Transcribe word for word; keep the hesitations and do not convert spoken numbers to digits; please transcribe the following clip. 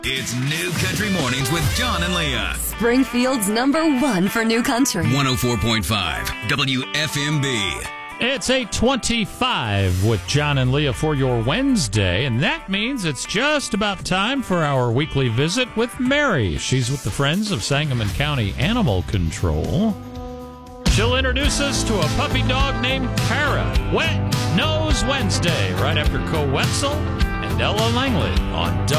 It's New Country Mornings with John and Leah. Springfield's number one for New Country. one oh four point five W F M B. It's eight twenty-five with John and Leah for your Wednesday, and that means it's just about time for our weekly visit with Mary. She's with the Friends of Sangamon County Animal Control. She'll introduce us to a puppy dog named Kara. Wet Nose Wednesday, right after Co Wetzel and Ella Langley on